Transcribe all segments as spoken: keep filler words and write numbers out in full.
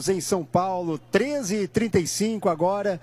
Em São Paulo, treze e trinta e cinco agora.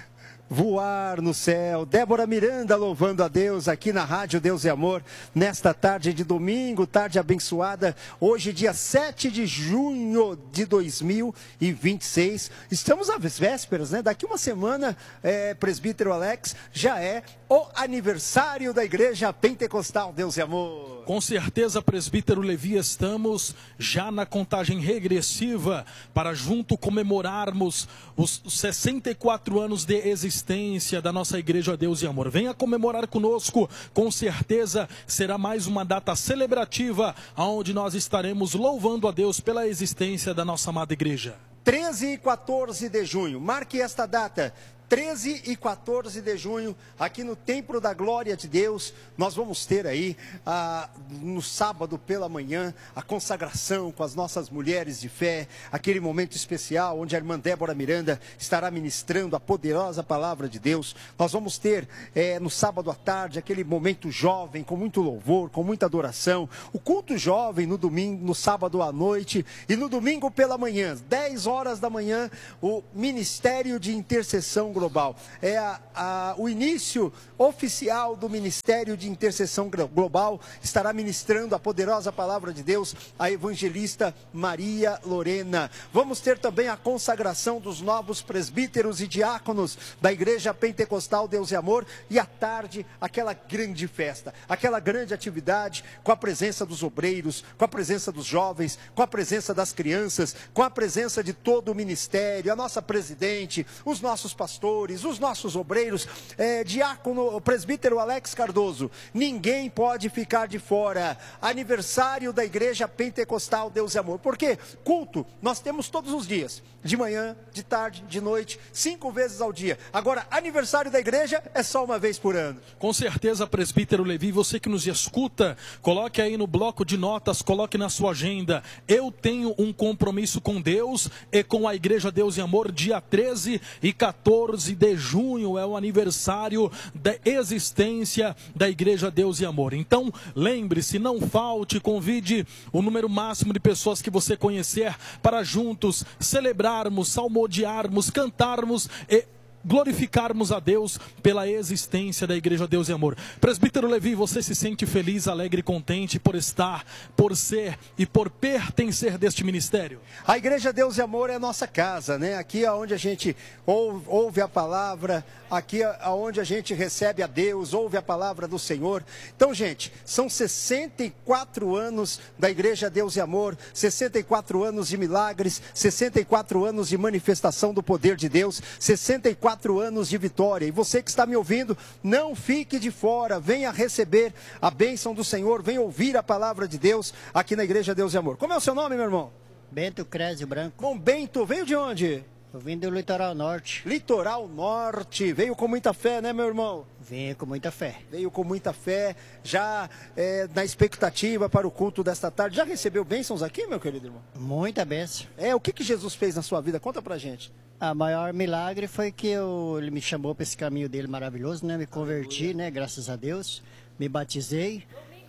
Voar no céu, Débora Miranda louvando a Deus aqui na Rádio Deus e Amor, nesta tarde de domingo, tarde abençoada, hoje dia sete de junho de dois mil e vinte e seis, estamos às vésperas, né? Daqui uma semana, é, presbítero Alex, já é o aniversário da Igreja Pentecostal Deus e Amor. Com certeza, presbítero Levi, estamos já na contagem regressiva para junto comemorarmos os sessenta e quatro anos de existência da nossa Igreja Deus e Amor. Venha comemorar conosco, com certeza será mais uma data celebrativa, onde nós estaremos louvando a Deus pela existência da nossa amada igreja. treze e quatorze de junho, marque esta data. treze e quatorze de junho, aqui no Templo da Glória de Deus, nós vamos ter aí, ah, no sábado pela manhã, a consagração com as nossas mulheres de fé, aquele momento especial onde a irmã Débora Miranda estará ministrando a poderosa palavra de Deus. Nós vamos ter é, no sábado à tarde, aquele momento jovem, com muito louvor, com muita adoração, o culto jovem no domingo, no sábado à noite e no domingo pela manhã, dez horas da manhã, o Ministério de Intercessão Global. É a, a, o início oficial do Ministério de Intercessão Global. Estará ministrando a poderosa palavra de Deus a evangelista Maria Lorena. Vamos ter também a consagração dos novos presbíteros e diáconos da Igreja Pentecostal Deus e Amor. E à tarde, aquela grande festa, aquela grande atividade com a presença dos obreiros, com a presença dos jovens, com a presença das crianças, com a presença de todo o ministério, a nossa presidente, os nossos pastores, os nossos obreiros, é, diácono, o presbítero Alex Cardoso. Ninguém pode ficar de fora. Aniversário da Igreja Pentecostal Deus e Amor. Porque culto nós temos todos os dias, de manhã, de tarde, de noite, cinco vezes ao dia. Agora, aniversário da igreja é só uma vez por ano. Com certeza, presbítero Levi, você que nos escuta, coloque aí no bloco de notas, coloque na sua agenda. Eu tenho um compromisso com Deus e com a Igreja Deus e Amor, dia treze e quatorze de junho é o aniversário da existência da Igreja Deus e Amor. Então, lembre-se, não falte, convide o número máximo de pessoas que você conhecer para juntos celebrarmos, salmodiarmos, cantarmos e glorificarmos a Deus pela existência da Igreja Deus e Amor. Presbítero Levi, você se sente feliz, alegre e contente por estar, por ser e por pertencer deste ministério? A Igreja Deus e Amor é a nossa casa, né? Aqui é onde a gente ouve, ouve a palavra, aqui é onde a gente recebe a Deus, ouve a palavra do Senhor. Então, gente, são sessenta e quatro anos da Igreja Deus e Amor, sessenta e quatro anos de milagres, sessenta e quatro anos de manifestação do poder de Deus, sessenta e quatro anos de vitória. E você que está me ouvindo, não fique de fora, venha receber a bênção do Senhor, venha ouvir a palavra de Deus aqui na Igreja Deus e Amor. Como é o seu nome, meu irmão? Bento Crésio Branco. Bom, Bento, veio de onde? Eu vim do Litoral Norte. Litoral Norte, veio com muita fé, né, meu irmão? Venho com muita fé. Veio com muita fé, já é, na expectativa para o culto desta tarde. Já recebeu bênçãos aqui, meu querido irmão? Muita bênção. É, o que, que Jesus fez na sua vida? Conta pra gente. A maior milagre foi que eu, ele me chamou para esse caminho dele maravilhoso, né? Me converti, né? Graças a Deus. Me batizei.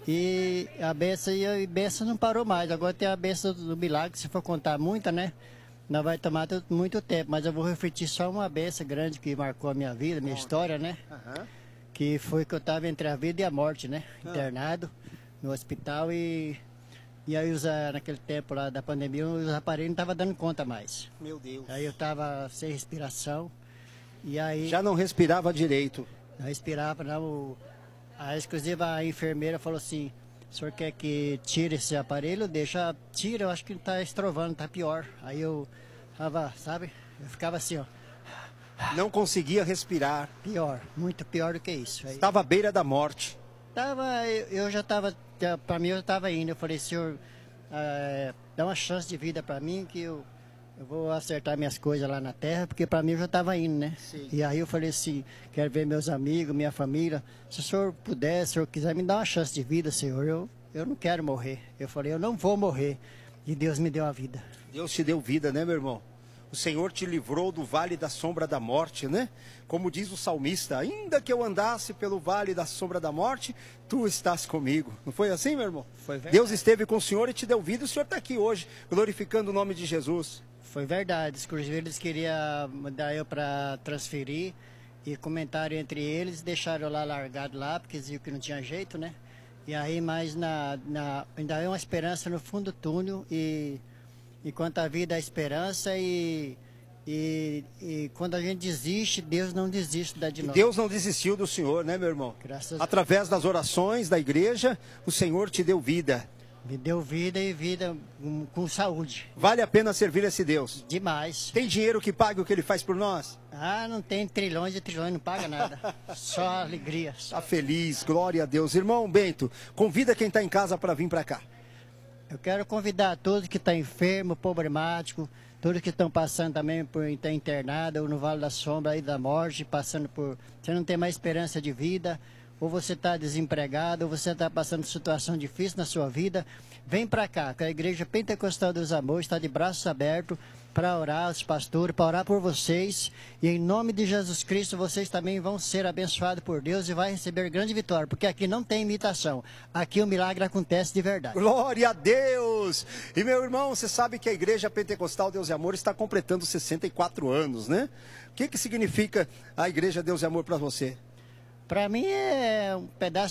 E a bênção, e a bênção não parou mais. Agora tem a bênção do milagre, se for contar muita, né? Não vai tomar muito tempo, mas eu vou refletir só uma bênção grande que marcou a minha vida, minha história, né? Uhum. Que foi que eu estava entre a vida e a morte, né? Internado no hospital e... E aí, os, naquele tempo lá da pandemia, os aparelhos não estavam dando conta mais. Meu Deus. Aí eu estava sem respiração. E aí... Já não respirava direito. Não respirava, não. Aí, inclusive, a enfermeira falou assim, o senhor quer que tire esse aparelho? Deixa, tira, eu acho que está estrovando, está pior. Aí eu tava, sabe, eu ficava assim, ó. Não conseguia respirar. Pior, muito pior do que isso. Aí, estava à beira da morte. Tava, eu, eu já estava... Para mim, eu estava indo. Eu falei, senhor, é, dá uma chance de vida para mim, que eu, eu vou acertar minhas coisas lá na terra, porque para mim eu já estava indo, né? Sim. E aí eu falei assim, quero ver meus amigos, minha família. Se o senhor puder, se o senhor quiser me dar uma chance de vida, senhor, eu, eu não quero morrer. Eu falei, eu não vou morrer. E Deus me deu a vida. Deus te deu vida, né, meu irmão? O Senhor te livrou do vale da sombra da morte, né? Como diz o salmista, ainda que eu andasse pelo vale da sombra da morte, tu estás comigo. Não foi assim, meu irmão? Foi verdade. Deus esteve com o Senhor e te deu vida, e o Senhor está aqui hoje, glorificando o nome de Jesus. Foi verdade. Inclusive, eles queriam mandar eu para transferir e comentaram entre eles, deixaram eu lá largado lá, porque diziam que não tinha jeito, né? E aí, mas na, na, ainda é uma esperança no fundo do túnel, e enquanto a vida é esperança, e, e, e quando a gente desiste, Deus não desiste da de nós. Deus não desistiu do Senhor, né, meu irmão? Graças a Através das orações da igreja, o Senhor te deu vida. Me deu vida, e vida com, com saúde. Vale a pena servir esse Deus. Demais. Tem dinheiro que pague o que Ele faz por nós? Ah, não tem trilhões e trilhões, não paga nada. Só alegria. Está feliz, glória a Deus. Irmão Bento, convida quem está em casa para vir para cá. Eu quero convidar todos que estão enfermos, problemáticos, todos que estão passando também por estar internado ou no Vale da Sombra e da Morte, passando por... Você não tem mais esperança de vida, ou você está desempregado, ou você está passando situação difícil na sua vida, vem para cá, que a Igreja Pentecostal dos Amores está de braços abertos para orar, os pastores, para orar por vocês. E em nome de Jesus Cristo, vocês também vão ser abençoados por Deus e vai receber grande vitória, porque aqui não tem imitação. Aqui o milagre acontece de verdade. Glória a Deus! E meu irmão, você sabe que a Igreja Pentecostal Deus e Amor está completando sessenta e quatro anos, né? O que, que significa a Igreja Deus e Amor para você? Para mim é um pedaço